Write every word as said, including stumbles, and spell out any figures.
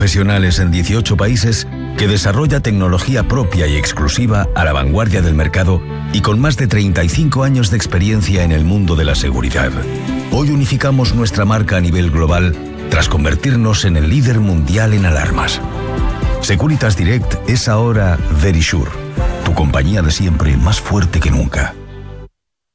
Profesionales en dieciocho países que desarrolla tecnología propia y exclusiva a la vanguardia del mercado y con más de treinta y cinco años de experiencia en el mundo de la seguridad. Hoy unificamos nuestra marca a nivel global tras convertirnos en el líder mundial en alarmas. Securitas Direct es ahora Verisure, tu compañía de siempre más fuerte que nunca.